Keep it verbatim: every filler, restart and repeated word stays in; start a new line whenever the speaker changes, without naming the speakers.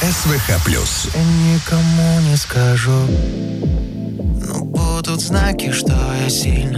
СВХ плюс.
Я никому не скажу, но будут знаки, что я сильно